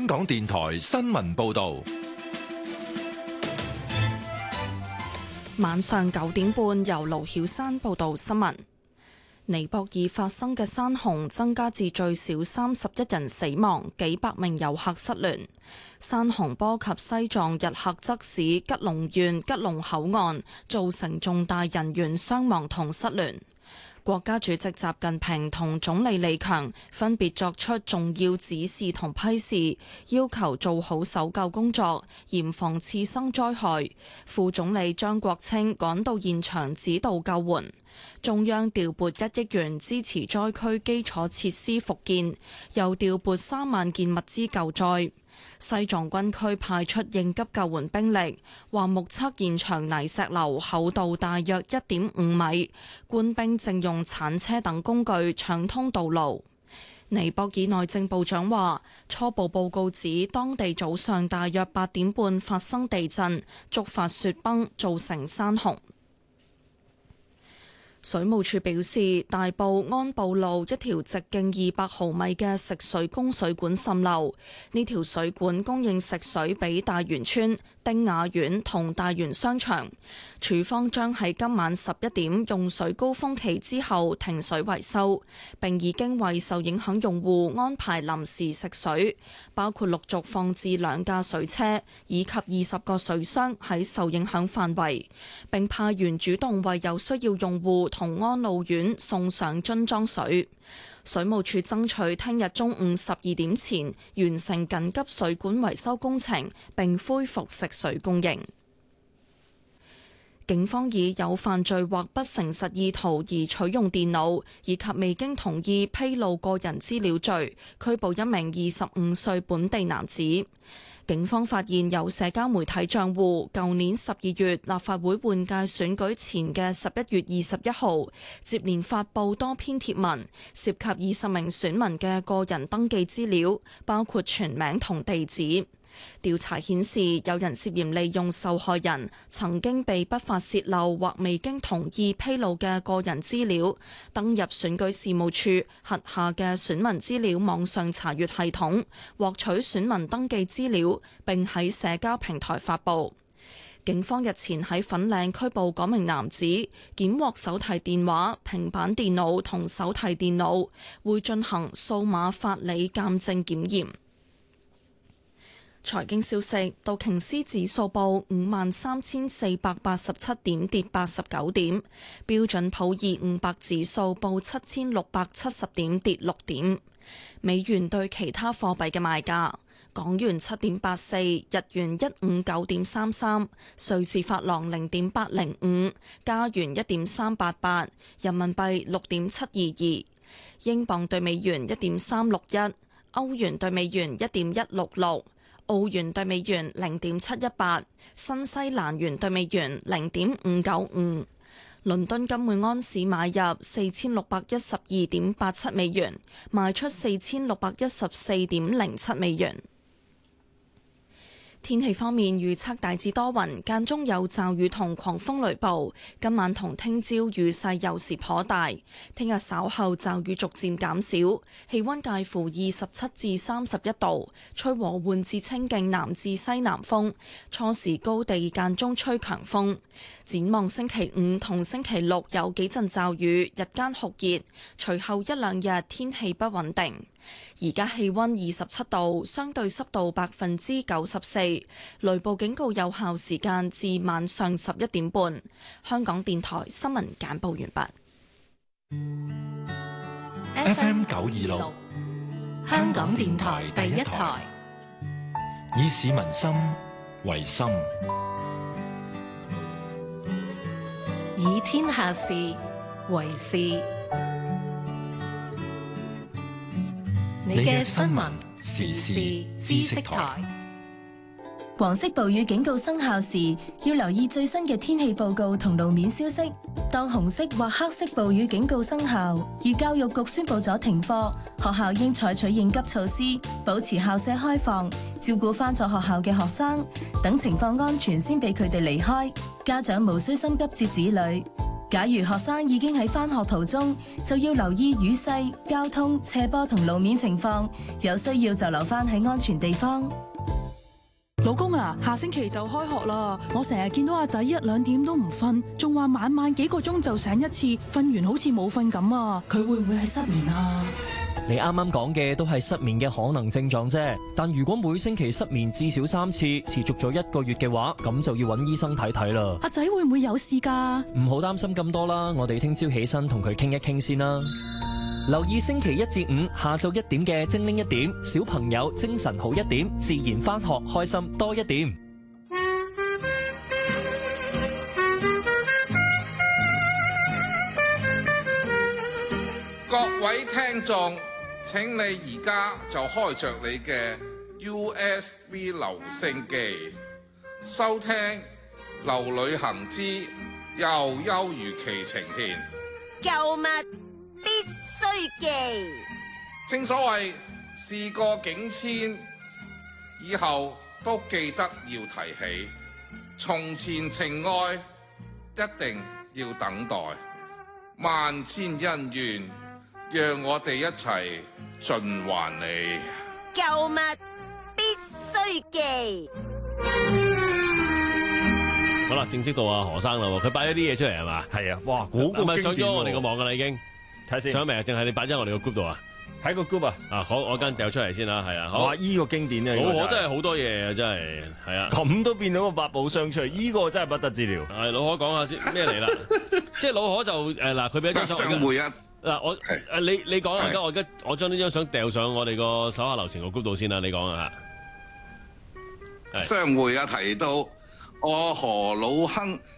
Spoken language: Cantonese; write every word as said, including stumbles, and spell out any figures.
港電台新聞報道。 晚上九點半，由盧曉山報道新聞。尼泊爾發生嘅山洪增加至最少三十一人死亡，幾百名遊客失聯。山洪波及西藏日喀則市吉隆縣吉隆口岸，造成重大人員傷亡同失聯。國家主席習近平同總理李強分別作出重要指示同批示，要求做好搜救工作，嚴防次生災害。副總理張國清趕到現場指導救援。中央調撥一億元支持災區基礎設施復建，又調撥三萬件物資救災。西藏軍區派出應急救援兵力，話目測現場泥石流厚度大約一點五米，官兵正用鏟車等工具搶通道路。尼泊爾內政部長話，初步報告指當地早上大約八點半發生地震，觸發雪崩，造成山洪。水務署表示，大埔安步路一條直徑二百毫米嘅食水供水管滲漏，呢條水管供應食水俾大元村、丁雅苑同大元商場。署方將喺今晚十一點用水高峰期之後停水維修，並已經為受影響用戶安排臨時食水，包括陸續放置兩架水車以及二十個水箱喺受影響範圍，並派員主動為有需要用戶同安老院送上樽裝水。水務署爭取聽日中午十二點前完成緊急水管維修工程，並恢復食水供應。警方以有犯罪或不誠實意圖而取用電腦，以及未經同意披露個人資料罪，拘捕一名二十五歲本地男子。警方發現有社交媒體賬戶，舊年十二月立法會換屆選舉前嘅十一月二十一號，接連發布多篇貼文，涉及二十名選民嘅個人登記資料，包括全名同地址。調查顯示，有人涉嫌利用受害人曾經被不法洩漏或未經同意披露嘅個人資料，登入選舉事務處轄下嘅選民資料網上查閱系統，獲取選民登記資料，並喺社交平台發布。警方日前喺粉嶺拘捕嗰名男子，檢獲手提電話、平板電腦同手提電腦，會進行數碼法理鑑證檢驗。財經消息，道瓊斯指數報五萬三千四百八十七點，跌八十九點；標準普爾五百指數報七千六百七十點，跌六點。美元對其他貨幣嘅賣價：港元七點八四，日元一五九點三三，瑞士法郎零點八零五，加元一點三八八，人民幣六點七二二，英鎊對美元一點三六一，歐元對美元一點一六六。澳元對美元零點七一八，新西蘭元對美元零點五九五。倫敦金每安士買入四千六百一十二點八七美元，賣出四千六百一十四點零七美元。天氣方面，預測大致多雲，間中有驟雨同狂風雷暴。今晚同聽朝雨勢有時頗大，聽日稍後驟雨逐漸減少，氣溫介乎二十七至三十一度，吹和緩至清勁南至西南風，初時高地間中吹強風。展望星期五同星期六有幾陣驟雨，日間酷熱，隨後一兩日天氣不穩定。而家氣溫二十七度，相對濕度百分之九十四，雷暴警告有效時間至晚上十一點半。香港電台新聞簡報完畢。 F M 九二六，香港電台第一台，以市民心為心， 以天下事為事。你嘅新聞時事知識台。 黃色暴雨警告生效時，要留意最新嘅天氣報告同路面消息。當紅色或黑色暴雨警告生效，而教育局宣布咗停課，學校應採取應急措施，保持校舍開放，照顧返咗學校嘅學生，等情況安全先俾佢哋離開。家長無需心急接子女。 假如學生已經喺返學途中，就要留意雨勢、交通、斜坡同路面情況，有需要就留返喺安全地方。 老公啊，下星期就開學啦，我成日見到阿仔一兩點都唔瞓，仲話晚晚幾個鐘就醒一次，瞓完好似冇瞓咁啊！佢會唔會係失眠啊？ 你啱啱講嘅都係失眠嘅可能症狀啫，但如果每星期失眠至少三次，持續咗一個月嘅話，咁就要揾醫生睇睇啦。 阿仔會唔會有事㗎？ 唔好擔心咁多啦，我哋聽朝起身同佢傾一傾先啦。留意星期一至五下晝一點嘅精靈一點，小朋友精神好一點，自然返學開心多一點。 各位聽眾，請你而家就開着你嘅 U S B 留聲機，收聽《劉旅行之又優如期呈現》。 舊物必須記。 正所謂事過境遷，以後都記得要提起。從前情愛一定要等待，萬千恩怨，讓我哋一齊盡還你。 舊物必須記。 好啦，正式到阿何生啦，佢擺咗啲嘢出嚟係嘛？ 係啊，哇，嗰個係咪上經典喎咗我哋個網噶啦已經？ 睇下先， 上未啊？定係你擺咗我哋個 group 度啊？ 喺個 group 啊？ 啊，好，我間掉出嚟先啦，係啊。好哇，依個經典啊！ 老何真係好多嘢啊，真係係啊。 咁都變到個百寶箱出嚟，依個真係不得之了。 係老何講下先咩嚟啦？即係老何就誒嗱，佢俾張相。 上回啊！ 嗱，我誒你你講啦，而家我而家我將呢張相掉上我哋個手下留情個 group 度先啦，你講啊嚇。 上回啊提到我何老亨